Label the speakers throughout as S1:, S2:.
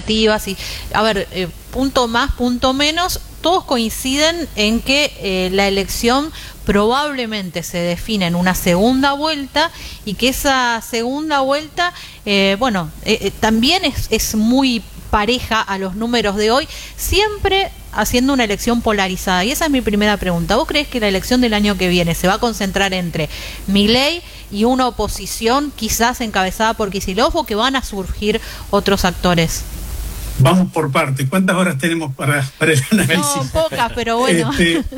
S1: expectativas y, a ver, punto más, punto menos, todos coinciden en que la elección probablemente se define en una segunda vuelta y que esa segunda vuelta, también es muy pareja a los números de hoy, siempre haciendo una elección polarizada. Y esa es mi primera pregunta. ¿Vos crees que la elección del año que viene se va a concentrar entre Milei y una oposición quizás encabezada por Kicillof, o que van a surgir otros actores?
S2: Vamos por parte. ¿Cuántas horas tenemos para el análisis?
S1: No, pocas, pero bueno.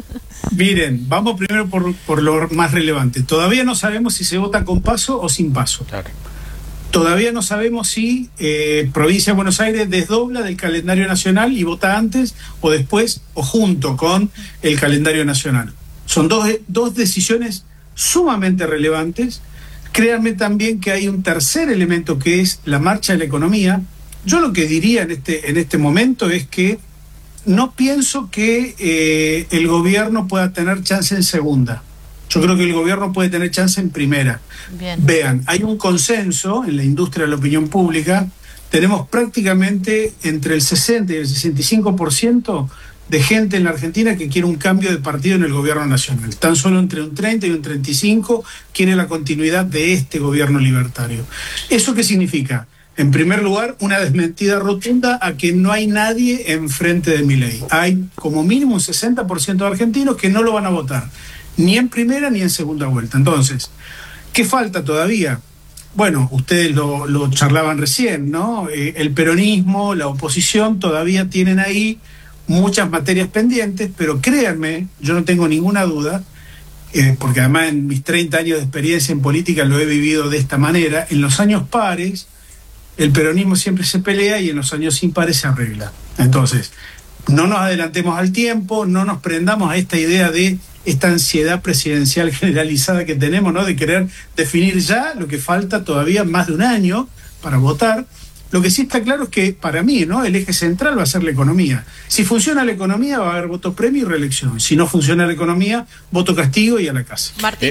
S2: Miren, vamos primero por lo más relevante. Todavía no sabemos si se vota con paso o sin paso.
S3: Claro.
S2: Todavía no sabemos si Provincia de Buenos Aires desdobla del calendario nacional y vota antes o después o junto con el calendario nacional. Son dos decisiones sumamente relevantes. Créanme también que hay un tercer elemento, que es la marcha de la economía. Yo lo que diría en este momento es que no pienso que el gobierno pueda tener chance en segunda. Yo creo que el gobierno puede tener chance en primera.
S1: Bien.
S2: Vean, hay un consenso en la industria de la opinión pública. Tenemos prácticamente entre el 60 y el 65% de gente en la Argentina que quiere un cambio de partido en el gobierno nacional. Tan solo entre un 30 y un 35 quiere la continuidad de este gobierno libertario. ¿Eso qué significa? En primer lugar, una desmentida rotunda a que no hay nadie enfrente de Milei. Hay como mínimo un 60% de argentinos que no lo van a votar, ni en primera ni en segunda vuelta. Entonces, ¿qué falta todavía? Bueno, ustedes lo charlaban recién, ¿no? El peronismo, la oposición todavía tienen ahí muchas materias pendientes, pero créanme, yo no tengo ninguna duda, porque además en mis 30 años de experiencia en política lo he vivido de esta manera. En los años pares, el peronismo siempre se pelea y en los años impares se arregla. Entonces, no nos adelantemos al tiempo, no nos prendamos a esta idea de esta ansiedad presidencial generalizada que tenemos, ¿no? De querer definir ya lo que falta todavía más de un año para votar. Lo que sí está claro es que para mí, ¿no?, el eje central va a ser la economía. Si funciona la economía, va a haber voto premio y reelección. Si no funciona la economía, voto castigo y a la casa.
S1: Martín.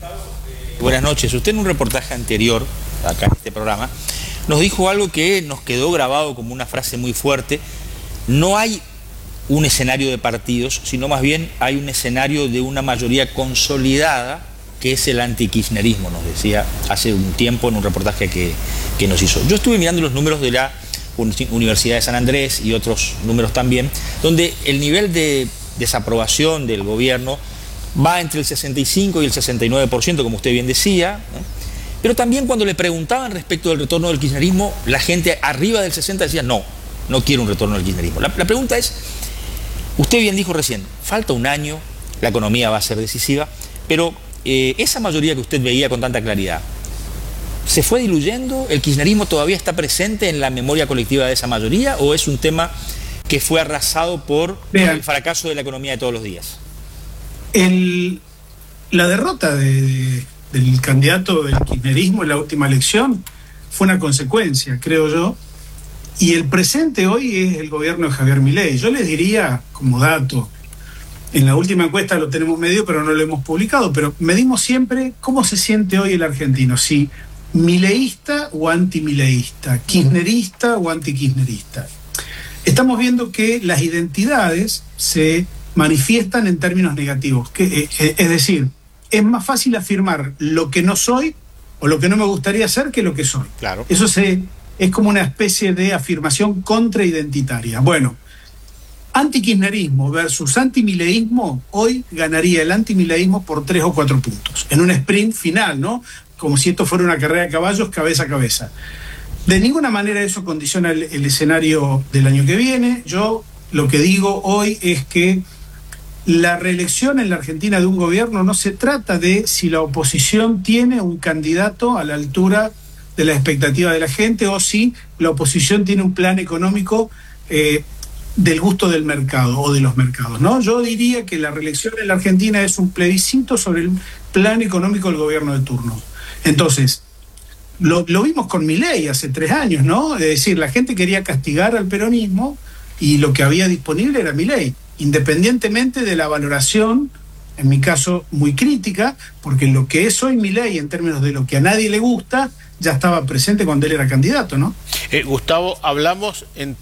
S3: Buenas noches. Usted en un reportaje anterior, acá en este programa, nos dijo algo que nos quedó grabado como una frase muy fuerte. No hay un escenario de partidos, sino más bien hay un escenario de una mayoría consolidada, que es el antikirchnerismo, nos decía hace un tiempo en un reportaje que nos hizo. Yo estuve mirando los números de la Universidad de San Andrés y otros números también, donde el nivel de desaprobación del gobierno va entre el 65 y el 69%, como usted bien decía, ¿no? Pero también cuando le preguntaban respecto del retorno del kirchnerismo, la gente arriba del 60 decía no quiero un retorno del kirchnerismo. La pregunta es, usted bien dijo recién, falta un año, la economía va a ser decisiva, pero esa mayoría que usted veía con tanta claridad, ¿se fue diluyendo? ¿El kirchnerismo todavía está presente en la memoria colectiva de esa mayoría o es un tema que fue arrasado por el fracaso de la economía de todos los días?
S2: La derrota del candidato del kirchnerismo en la última elección fue una consecuencia, creo yo, y el presente hoy es el gobierno de Javier Milei. Yo les diría, como dato, en la última encuesta lo tenemos medido, pero no lo hemos publicado, pero medimos siempre cómo se siente hoy el argentino, si mileísta o antimileísta, kirchnerista o antikirchnerista. Estamos viendo que las identidades se manifiestan en términos negativos, es decir, es más fácil afirmar lo que no soy o lo que no me gustaría ser que lo que soy.
S3: Claro.
S2: Eso es como una especie de afirmación contraidentitaria. Bueno, antikirchnerismo versus antimileísmo, hoy ganaría el antimileísmo por 3 o 4 puntos, en un sprint final, ¿no? Como si esto fuera una carrera de caballos cabeza a cabeza. De ninguna manera eso condiciona el escenario del año que viene. Yo lo que digo hoy es que la reelección en la Argentina de un gobierno no se trata de si la oposición tiene un candidato a la altura de la expectativa de la gente o si la oposición tiene un plan económico del gusto del mercado o de los mercados, ¿no? Yo diría que la reelección en la Argentina es un plebiscito sobre el plan económico del gobierno de turno. Entonces, lo vimos con Milei hace 3 años, ¿no? Es decir, la gente quería castigar al peronismo y lo que había disponible era Milei, independientemente de la valoración, en mi caso muy crítica, porque lo que es hoy Milei en términos de lo que a nadie le gusta, ya estaba presente cuando él era candidato, ¿no?
S4: Gustavo, hablamos en